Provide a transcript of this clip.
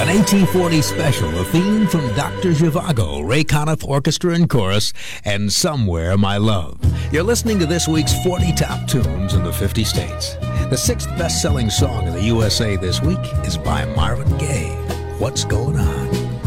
An AT40 special, a theme from Dr. Zhivago, Ray Conniff Orchestra and Chorus, and Somewhere My Love. You're listening to this week's 40 top tunes in the 50 states. The sixth best-selling song in the USA this week is by Marvin Gaye, What's Going On?